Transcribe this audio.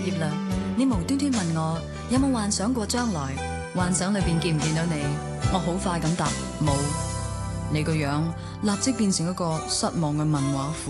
業啦，你無端端問我有冇幻想過將來，幻想裏邊見唔見到你？我好快咁答冇，你個樣立即變成一個失望嘅問畫符。